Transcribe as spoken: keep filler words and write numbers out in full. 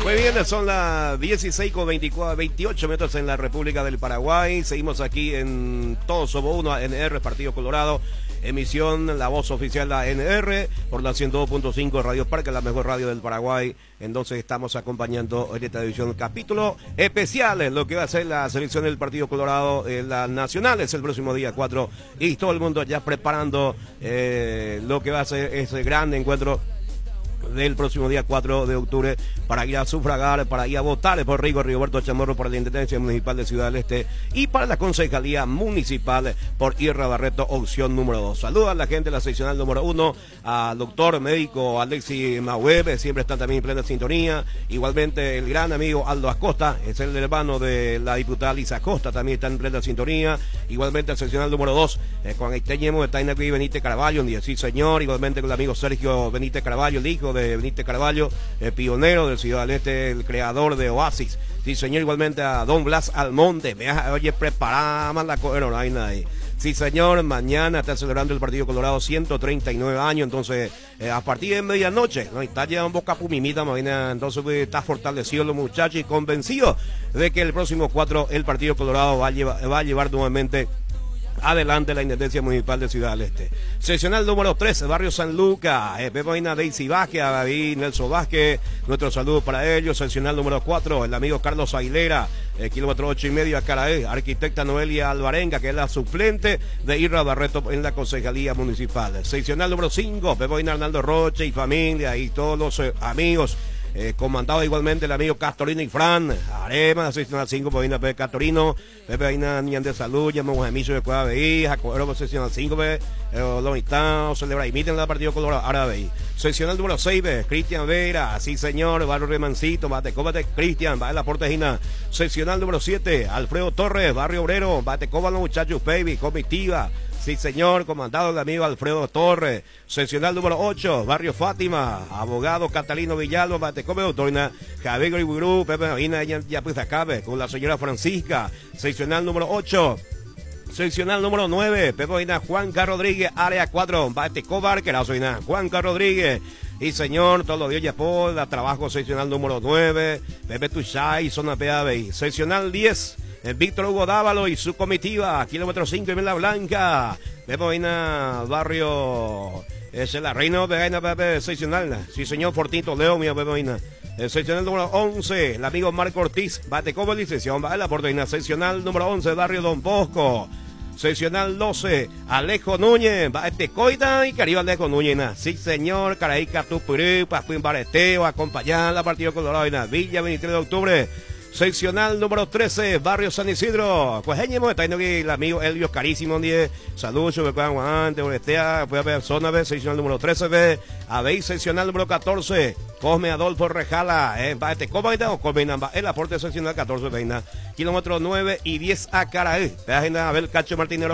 Muy bien, son las dieciséis con veinticuatro, veintiocho metros en la República del Paraguay. Seguimos aquí en Todos Somos Uno, A N R, Partido Colorado. Emisión, la voz oficial de A N R, por la ciento dos punto cinco Radio Parque, la mejor radio del Paraguay. Entonces estamos acompañando en esta edición capítulo especial en lo que va a ser la selección del Partido Colorado en las nacionales el próximo día cuatro. Y todo el mundo ya preparando eh, lo que va a ser ese gran encuentro del próximo día cuatro de octubre para ir a sufragar, para ir a votar por Rigo Rigoberto Chamorro para la Intendencia Municipal de Ciudad del Este y para la Concejalía Municipal por Irra Barreto, opción número dos. Saluda a la gente de la seccional número uno, al doctor médico Alexis Maueb, siempre están también en plena sintonía. Igualmente el gran amigo Aldo Acosta, es el hermano de la diputada Lisa Acosta, también está en plena sintonía. Igualmente el seccional número dos, eh, con el teñemo está aquí Benítez Caraballo, sí señor. Igualmente con el amigo Sergio Benítez Caraballo, el hijo de Benítez Caraballo, el pionero del Ciudad del Este, el creador de Oasis, sí señor. Igualmente a don Blas Almonte, vea, oye, preparamos la coheronaina ahí. Sí, señor, mañana está celebrando el Partido Colorado ciento treinta y nueve años, entonces eh, a partir de medianoche, ¿no? Está llevando boca pumimita, imagina, entonces pues, está fortalecido los muchachos y convencido de que el próximo cuatro el Partido Colorado va a llevar, va a llevar nuevamente adelante la Intendencia Municipal de Ciudad del Este. Seccional número tres, Barrio San Lucas, eh, Pepoina Daisy Vázquez, a David Nelson Vázquez, nuestro saludo para ellos. Seccional número cuatro, el amigo Carlos Aguilera, eh, kilómetro ocho y medio a Caraé, arquitecta Noelia Alvarenga, que es la suplente de Irra Barreto en la Concejalía Municipal. Seccional número cinco, Pepoina Arnaldo Roche y familia y todos los eh, amigos. Eh, comandado igualmente el amigo Castorino y Fran, Arema, seccional cinco, Pepe Pepe Castorino, Pepe Aina Nian de Salud, Llamamos Emiso de Cueva Veí, Jacobo, seccional cinco, Lomitao, celebra y miten la Partido Colorado, Árabe. Seccional número seis, Cristian Vera, sí señor, Barrio Remancito, Bate, Cóbate, Cristian, va en la Portejina. Seccional número siete, Alfredo Torres, Barrio Obrero, Bate, Cóbalo, muchachos, baby, comitiva. Sí, señor, comandado el amigo Alfredo Torres. Seccional número ocho, Barrio Fátima, abogado Catalino Villalba, Batecome, doctorina Javier Griburu, Pepe Marina, ya, ya pues acabe, con la señora Francisca. Seccional número ocho. Seccional número nueve, Pepe Marina, Juan Carlos Rodríguez, área cuatro, Batecobar, que la soina, Juan Carlos Rodríguez. Y señor, todos los días ya por la trabajo seccional número nueve, Pepe Tuchay, zona P A B. Seccional diez. El Víctor Hugo Dávalo y su comitiva, kilómetro cinco en La Blanca, Pepoina, barrio, es la Reina de Gaina, Pepe, seccional, sí señor, Fortito, Leo, mi Pepoina. El seccional número once, el amigo Marco Ortiz, Batecobo, licenciado, va a la Porteña, seccional número once, barrio Don Bosco. Seccional doce, Alejo Núñez, Batecoita y Caribe Alejo Núñez, sí señor, Caraíca, Tupurú, Pascuín Bareteo, acompañar la Partido Colorado en la Villa veintitrés de octubre. Seccional número trece, Barrio San Isidro. Pues está yendo aquí el amigo Elio Carísimo, diez. Saludos, me puedan guante, boletea, puede haber zona B, seccional número trece B. Habéis seccional número catorce, Cosme Adolfo Rejala, eh, va este Cosme o Cosme Namba, el aporte seccional catorce, veina. Kilómetro nueve y diez a Caraí. Te da a ver Cacho Martínez.